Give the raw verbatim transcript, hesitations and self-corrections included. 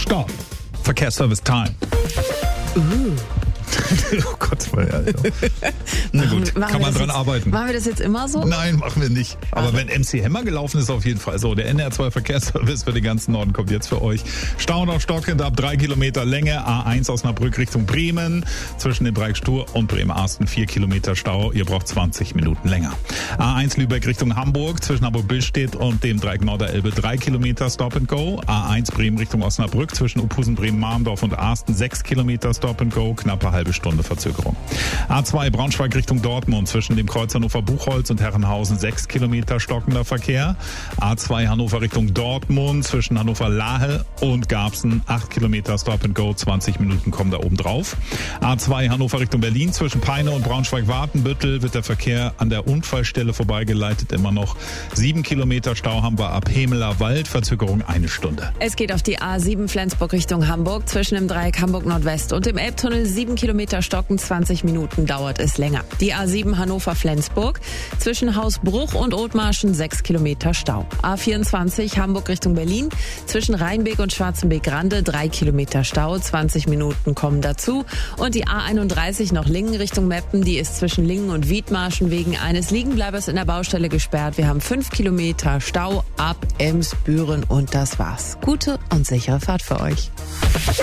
Stop. Verkehrsservice Time. Uh. Oh Gott, Alter. Na gut, Machen kann man dran jetzt, arbeiten. Machen wir das jetzt immer so? Nein, machen wir nicht. Aber Also. wenn M C Hammer gelaufen ist, auf jeden Fall. So, der N R zwei Verkehrsservice für den ganzen Norden kommt jetzt für euch. Stau noch stockend ab drei Kilometer Länge. A eins Osnabrück Richtung Bremen. Zwischen dem Dreieck Stur und Bremen-Arsten vier Kilometer Stau. Ihr braucht zwanzig Minuten länger. A eins Lübeck Richtung Hamburg. Zwischen Hamburg-Billstedt und dem Dreieck Norderelbe drei Kilometer Stop and Go. A eins Bremen Richtung Osnabrück. Zwischen Uphusen, Bremen, Marmdorf und Arsten sechs Kilometer Stop and Go. Knappe halbe Stunde Verzögerung. A zwei Braunschweig Richtung Dortmund. Zwischen dem Kreuz Hannover-Buchholz und Herrenhausen sechs Kilometer stockender Verkehr. A zwei Hannover Richtung Dortmund. Zwischen Hannover-Lahe und Garbsen acht Kilometer Stop and Go. zwanzig Minuten kommen da oben drauf. A zwei Hannover Richtung Berlin. Zwischen Peine und Braunschweig-Wartenbüttel wird der Verkehr an der Unfallstelle vorbeigeleitet. Immer noch sieben Kilometer Stau haben wir ab Hemeler Wald. Verzögerung eine Stunde. Es geht auf die A sieben Flensburg Richtung Hamburg. Zwischen dem Dreieck Hamburg Nordwest und dem Elbtunnel sieben Kilometer stocken. zwanzig Minuten dauert es länger. Die A sieben Hannover-Flensburg. Zwischen Hausbruch und Othmarschen sechs Kilometer Stau. A vierundzwanzig Hamburg Richtung Berlin. Zwischen Rheinbeek und Schwarzenbeek-Rande drei Kilometer Stau. zwanzig Minuten kommen dazu. Und die A einunddreißig noch Lingen Richtung Meppen. Die ist zwischen Lingen und Wiedmarschen wegen eines Liegenbleibers in der Baustelle gesperrt. Wir haben fünf Kilometer Stau ab Ems, Büren und das war's. Gute und sichere Fahrt für euch.